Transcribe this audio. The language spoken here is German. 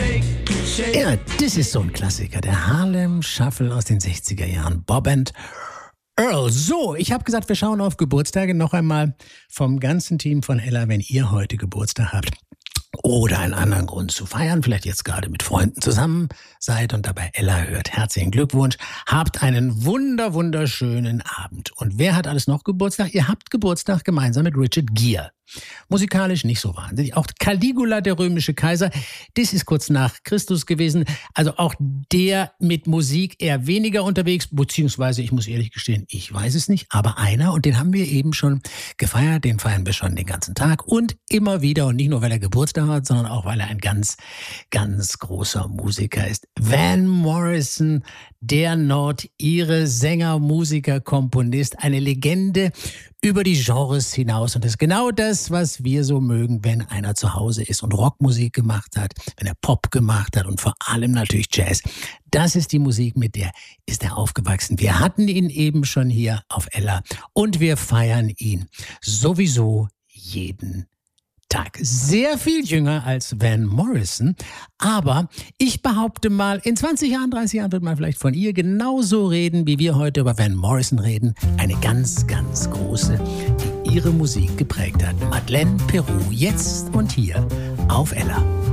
Ja, das ist so ein Klassiker, der Harlem Shuffle aus den 60er Jahren. Bob and Earl. So, ich habe gesagt, wir schauen auf Geburtstage noch einmal vom ganzen Team von Ella, wenn ihr heute Geburtstag habt oder einen anderen Grund zu feiern, vielleicht jetzt gerade mit Freunden zusammen seid und dabei Ella hört. Herzlichen Glückwunsch. Habt einen wunderschönen Abend. Und wer hat alles noch Geburtstag? Ihr habt Geburtstag gemeinsam mit Richard Gere. Musikalisch nicht so wahnsinnig. Auch Caligula, der römische Kaiser, das ist kurz nach Christus gewesen. Also auch der mit Musik eher weniger unterwegs, beziehungsweise, ich muss ehrlich gestehen, ich weiß es nicht, aber einer, und den haben wir eben schon gefeiert, den feiern wir schon den ganzen Tag und immer wieder, und nicht nur, weil er Geburtstag hat, sondern auch, weil er ein ganz großer Musiker ist. Van Morrison, der Nord-Ire, Sänger, Musiker, Komponist, eine Legende über die Genres hinaus. Und das ist genau das, was wir so mögen, wenn einer zu Hause ist und Rockmusik gemacht hat, wenn er Pop gemacht hat und vor allem natürlich Jazz. Das ist die Musik, mit der ist er aufgewachsen. Wir hatten ihn eben schon hier auf Ella und wir feiern ihn sowieso jeden Tag. Sehr viel jünger als Van Morrison, aber ich behaupte mal, in 20 Jahren, 30 Jahren wird man vielleicht von ihr genauso reden, wie wir heute über Van Morrison reden. Eine ganz große, die ihre Musik geprägt hat. Madeleine Peru, jetzt und hier auf Ella.